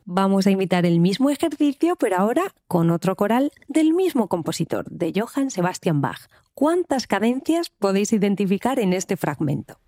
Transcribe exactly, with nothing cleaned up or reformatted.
Vamos a imitar el mismo ejercicio, pero ahora con otro coral del mismo compositor, de Johann Sebastian Bach. ¿Cuántas cadencias podéis identificar en este fragmento?